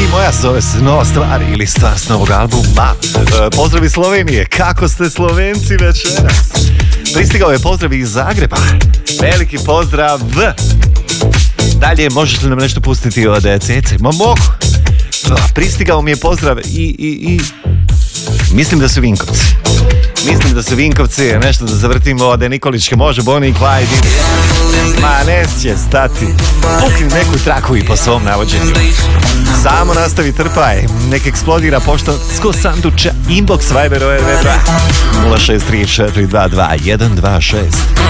Ti moja zove se nova stvar ili stvar s novog albuma. Pozdrav iz Slovenije, kako ste Slovenci večeras? Pristigao je pozdrav iz Zagreba. Veliki pozdrav. Dalje, možeš li nam nešto pustiti od Cece? Ma mogu. Pristigao mi je pozdrav i mislim da su Vinkovci. Mislim da su Vinkovci, nešto da zavrtimo od Nikoličke, može Bonnie i Clyde. Ma neće stati. Pukni neku traku i po svom navođenju. Samo nastavi, trpaj. Nek eksplodira poštansko sanduče. Inbox Viber ORV 2 063 422 126.